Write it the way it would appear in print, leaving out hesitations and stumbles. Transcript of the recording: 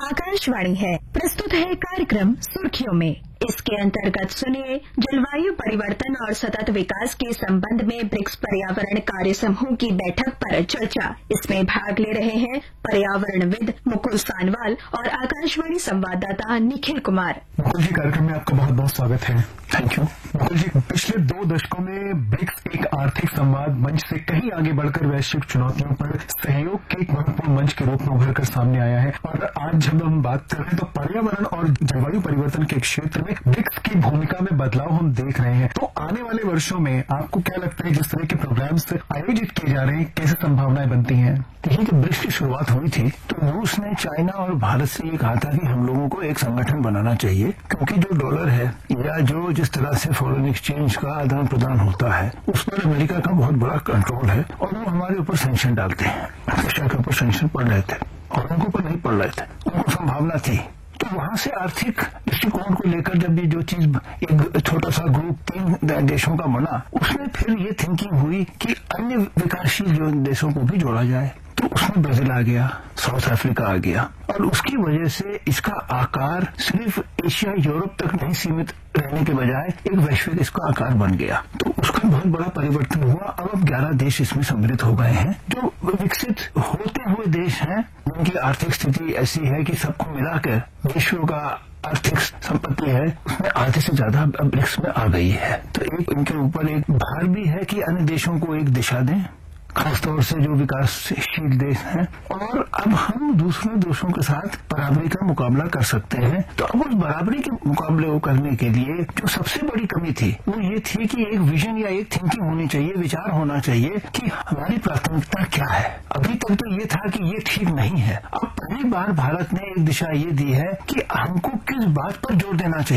आकाशवाणी है। प्रस्तुत है कार्यक्रम सुर्खियों में। इसके अंतर्गत सुनिए जलवायु परिवर्तन और सतत विकास के संबंध में ब्रिक्स पर्यावरण कार्य समूह की बैठक पर चर्चा। इसमें भाग ले रहे हैं पर्यावरणविद मुकुल सानवाल और आकाशवाणी संवाददाता निखिल कुमार। मुकुल जी, कार्यक्रम में आपका बहुत बहुत स्वागत है। Thank you. मुकुल जी, पिछले 2 दशकों में ब्रिक्स एक आर्थिक संवाद मंच से कहीं आगे बढ़कर वैश्विक चुनौतियों पर सहयोग के एक महत्वपूर्ण मंच के रूप में उभर कर सामने आया है। और आज जब हम बात कर रहे हैं तो पर्यावरण और जलवायु परिवर्तन के क्षेत्र में ब्रिक्स की भूमिका में बदलाव हम देख रहे हैं। तो आने वाले वर्षों में आपको क्या लगता है, जिस तरह के प्रोग्राम्स आयोजित किए जा रहे हैं, कैसे संभावनाएं बनती हैं? देखिए, जब ब्रिक्स की शुरुआत हुई थी तो रूस ने चाइना और भारत से ये कहा था कि हम लोगों को एक संगठन बनाना चाहिए, क्योंकि जो डॉलर है या जो जिस तरह से फॉरेन एक्सचेंज का आदान प्रदान होता है उस पर अमेरिका का बहुत बड़ा कंट्रोल है और वो हमारे ऊपर सैंक्शन डालते हैं। रशिया के ऊपर सैंक्शन पड़ रहे थे और उनके ऊपर नहीं पड़ रहे थे, उनको संभावना थी। तो वहां से आर्थिक दृष्टिकोण को लेकर जब ये जो चीज एक छोटा सा ग्रुप 3 देशों का बना, उसमें फिर ये थिंकिंग हुई कि अन्य विकासशील जो देशों को भी जोड़ा जाए। तो उसमें ब्राजील आ गया, साउथ अफ्रीका आ गया और उसकी वजह से इसका आकार सिर्फ एशिया यूरोप तक नहीं सीमित रहने के बजाय एक वैश्विक इसका आकार बन गया। तो उसका बहुत बड़ा परिवर्तन हुआ। अब 11 देश इसमें सम्मिलित हो गए हैं जो विकसित होते हुए देश हैं, जिनकी आर्थिक स्थिति ऐसी है कि सबको मिलाकर विश्व का आर्थिक संपत्ति है उसमें आधे से ज्यादा ब्रिक्स में आ गई है। तो एक इनके ऊपर एक भार भी है कि अन्य देशों को एक दिशा दें, खासतौर से जो विकासशील देश हैं, और अब हम दूसरे देशों के साथ बराबरी का मुकाबला कर सकते हैं। तो अब उस बराबरी के मुकाबले को करने के लिए जो सबसे बड़ी कमी थी वो ये थी कि एक विजन या एक थिंकिंग होनी चाहिए, विचार होना चाहिए कि हमारी प्राथमिकता क्या है। अभी तक तो ये था कि ये ठीक नहीं है। अब पहली बार भारत ने एक दिशा ये दी है कि हमको किस बात पर जोर देना चाहिए।